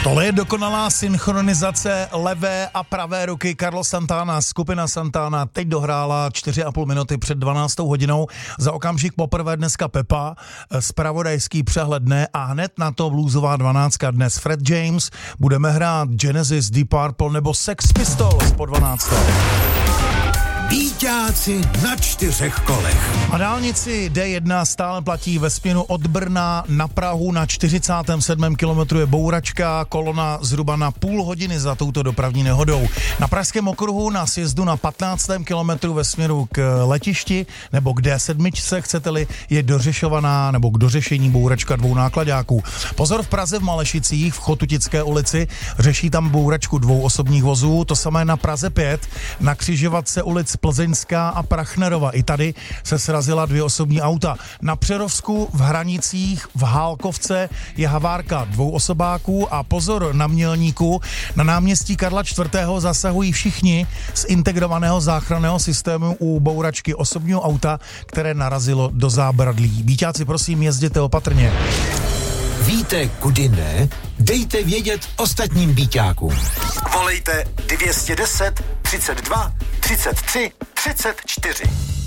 Tohle je dokonalá synchronizace levé a pravé ruky. Carlos Santana, skupina Santana teď dohrála 4,5 minuty před 12. hodinou. Za okamžik poprvé dneska Pepa, zpravodajský přehled dne a hned na to bluesová 12. Dnes Fred James, budeme hrát Genesis, Deep Purple nebo Sex Pistols po 12. Víťáci na 4 kolech. A dálnici D1 stále platí ve směru od Brna na Prahu. Na 47. kilometru je bouračka, kolona zhruba na půl hodiny za touto dopravní nehodou. Na pražském okruhu na sjezdu na 15. kilometru ve směru k letišti nebo k D7, chcete-li, je dořešovaná nebo k dořešení bouračka 2 nákladáků. Pozor, v Praze v Malešicích v Chotutické ulici řeší tam bouračku 2 osobních vozů, to samé na Praze 5, na křižovatce ulic Plzeňská a Prachnerova. I tady se srazila 2 osobní auta. Na Přerovsku v Hranicích v Hálkovce je havárka 2 osobáků a pozor na Mělníku. Na náměstí Karla IV. Zasahují všichni z integrovaného záchranného systému u bouračky osobního auta, které narazilo do zábradlí. Víťáci, prosím, jezděte opatrně. Víte, kudy ne? Dejte vědět ostatním víťákům. Volejte 210 32 33 34.